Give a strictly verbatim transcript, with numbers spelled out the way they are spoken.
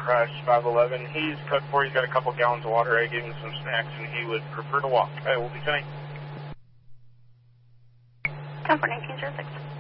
crash five eleven. He's cut for, he's got a couple gallons of water. I gave him some snacks, and he would prefer to walk. I will be fine. ten four nineteen zero six.